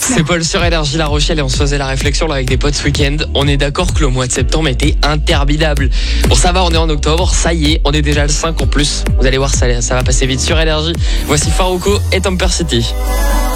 C'est Paul sur Énergie La Rochelle et on se faisait la réflexion là avec des potes ce week-end. On est d'accord que le mois de septembre était interminable. Bon ça va, on est en octobre, ça y est, on est déjà le 5 en plus. Vous allez voir, ça va passer vite sur Énergie. Voici Farouko et Temper City.